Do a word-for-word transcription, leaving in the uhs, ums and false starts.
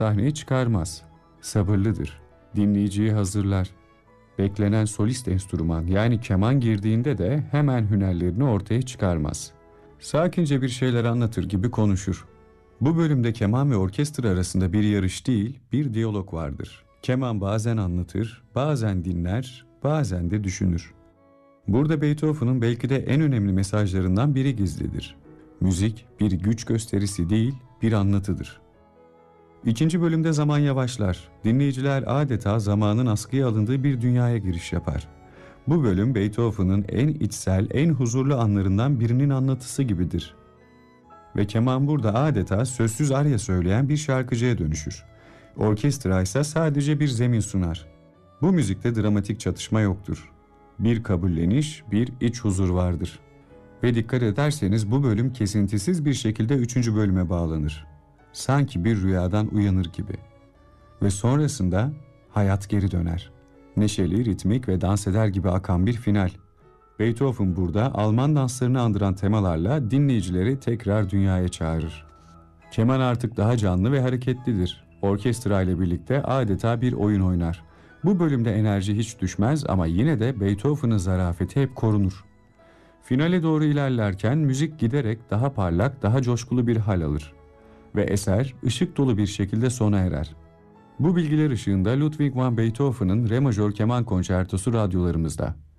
sahneye çıkarmaz. Sabırlıdır. Dinleyiciyi hazırlar. Beklenen solist enstrüman yani keman girdiğinde de hemen hünerlerini ortaya çıkarmaz. Sakince bir şeyler anlatır gibi konuşur. Bu bölümde keman ve orkestra arasında bir yarış değil, bir diyalog vardır. Keman bazen anlatır, bazen dinler, bazen de düşünür. Burada Beethoven'ın belki de en önemli mesajlarından biri gizlidir. Müzik bir güç gösterisi değil, bir anlatıdır. İkinci bölümde zaman yavaşlar. Dinleyiciler adeta zamanın askıya alındığı bir dünyaya giriş yapar. Bu bölüm Beethoven'ın en içsel, en huzurlu anlarından birinin anlatısı gibidir. Ve keman burada adeta sözsüz arya söyleyen bir şarkıcıya dönüşür. Orkestra ise sadece bir zemin sunar. Bu müzikte dramatik çatışma yoktur. Bir kabulleniş, bir iç huzur vardır. Ve dikkat ederseniz bu bölüm kesintisiz bir şekilde üçüncü bölüme bağlanır. Sanki bir rüyadan uyanır gibi. Ve sonrasında hayat geri döner. Neşeli, ritmik ve dans eder gibi akan bir final. Beethoven burada Alman danslarını andıran temalarla dinleyicileri tekrar dünyaya çağırır. Keman artık daha canlı ve hareketlidir. Orkestra ile birlikte adeta bir oyun oynar. Bu bölümde enerji hiç düşmez ama yine de Beethoven'ın zarafeti hep korunur. Finale doğru ilerlerken müzik giderek daha parlak, daha coşkulu bir hal alır. Ve eser ışık dolu bir şekilde sona erer. Bu bilgiler ışığında Ludwig van Beethoven'ın Re majör keman konçertosu radyolarımızda.